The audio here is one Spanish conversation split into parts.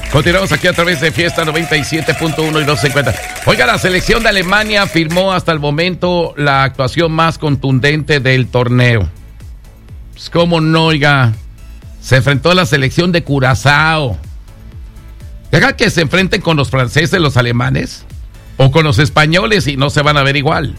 Continuamos aquí a través de Fiesta 97.1 y 250. Oiga, la selección de Alemania firmó hasta el momento la actuación más contundente del torneo. Pues cómo no, oiga. Se enfrentó a la selección de Curazao. Deja que se enfrenten con los franceses, los alemanes, o con los españoles y no se van a ver igual.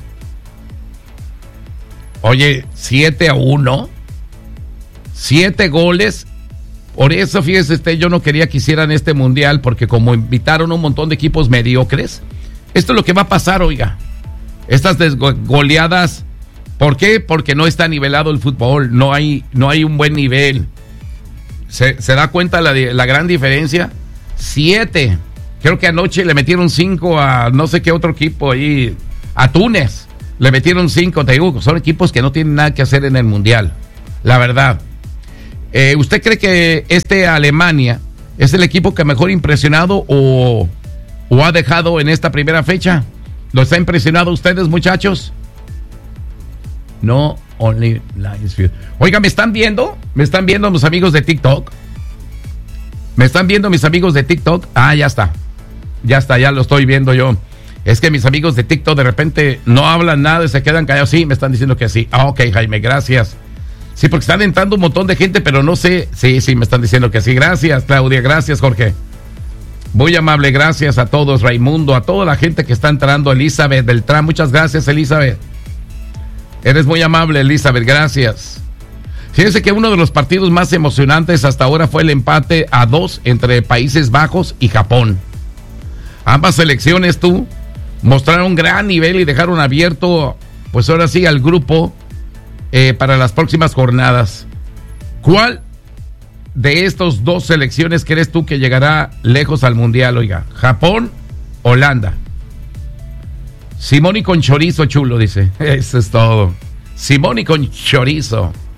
Oye, 7-1. 7 goles. Por eso, fíjese yo no quería que hicieran este mundial, porque como invitaron un montón de equipos mediocres, esto es lo que va a pasar, oiga. Estas goleadas, ¿por qué? Porque no está nivelado el fútbol, no hay un buen nivel. ¿Se da cuenta la gran diferencia? 7. Creo que anoche le metieron 5 a no sé qué otro equipo ahí, a Túnez. Le metieron 5, te digo, son equipos que no tienen nada que hacer en el mundial, la verdad. ¿Usted cree que Alemania es el equipo que mejor impresionado o ha dejado en esta primera fecha? ¿Los ha impresionado ustedes, muchachos? No, only Lions View. Oiga, ¿me están viendo? ¿Me están viendo mis amigos de TikTok? ¿Me están viendo mis amigos de TikTok? Ah, ya está, ya lo estoy viendo yo. Es que mis amigos de TikTok de repente no hablan nada y se quedan callados. Sí, me están diciendo que sí. Ah, ok, Jaime, gracias. Sí, porque están entrando un montón de gente, pero no sé. Sí, me están diciendo que sí. Gracias, Claudia. Gracias, Jorge. Muy amable. Gracias a todos, Raimundo, a toda la gente que está entrando. Elizabeth Beltrán. Muchas gracias, Elizabeth. Eres muy amable, Elizabeth. Gracias. Fíjense que uno de los partidos más emocionantes hasta ahora fue el empate a 2 entre Países Bajos y Japón. Ambas selecciones, mostraron gran nivel y dejaron abierto, pues ahora sí, al grupo para las próximas jornadas. ¿Cuál de estos dos selecciones crees tú que llegará lejos al mundial, oiga? ¿Japón, Holanda? Simón y con chorizo, chulo, dice. Eso es todo. Simón y con chorizo.